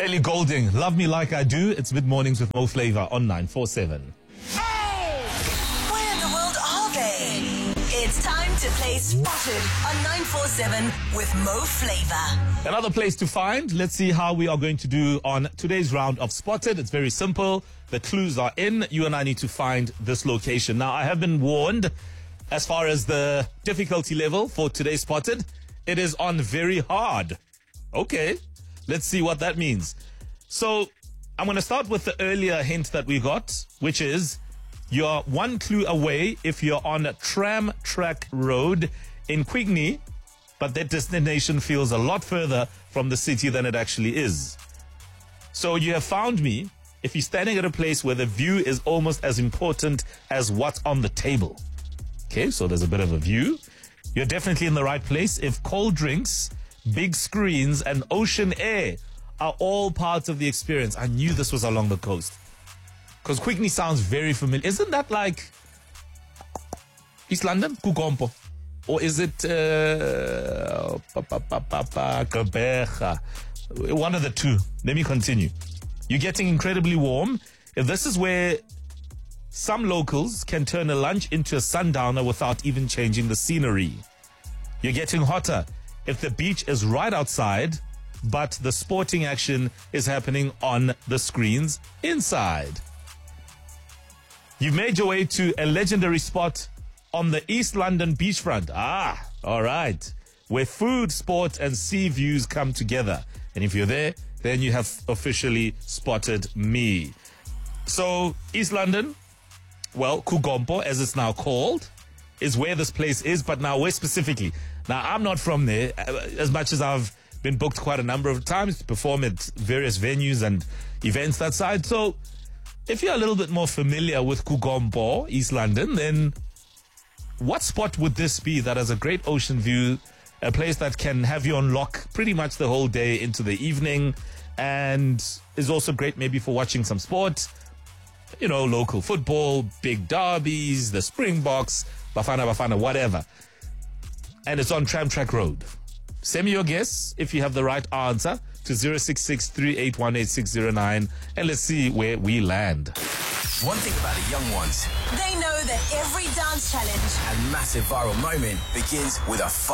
Ellie Goulding, Love Me Like I Do. It's mid-mornings with Mo Flava on 947. Where in the world are they? It's time to play Spotted on 947 with Mo Flava. Another place to find. Let's see how we are going to do on today's round of Spotted. It's very simple. The clues are in. You and I need to find this location. Now, I have been warned as far as the difficulty level for today's Spotted. It is on very hard. Okay, let's see what that means. So I'm going to start with the earlier hint that we got, which is you're one clue away if you're on a tram track road in Quigney, but that destination feels a lot further from the city than it actually is. So you have found me if you're standing at a place where the view is almost as important as what's on the table. Okay, so there's a bit of a view. You're definitely in the right place if cold drinks, big screens, and ocean air are all parts of the experience. I knew this was along the coast, because Quigney sounds very familiar. Isn't that like East London? Kugompo? Or is it Gqeberha? One of the two. Let me continue. You're getting incredibly warm. If this is where some locals can turn a lunch into a sundowner without even changing the scenery. You're getting hotter if the beach is right outside, but the sporting action is happening on the screens inside. You've made your way to a legendary spot on the East London beachfront. All right. Where food, sport, and sea views come together. And if you're there, then you have officially spotted me. So, East London, well, Kugompo, as it's now called, is where this place is, but now where specifically? Now, I'm not from there, as much as I've been booked quite a number of times to perform at various venues and events that side. So, if you're a little bit more familiar with Kugompo, East London, then what spot would this be that has a great ocean view, a place that can have you on lock pretty much the whole day into the evening, and is also great maybe for watching some sport? You know, local football, big derbies, the Springboks, Bafana, whatever. And it's on Tramtrack Road. Send me your guess if you have the right answer to 066-3818-609, and let's see where we land. One thing about the young ones, They know that every dance challenge and massive viral moment begins with a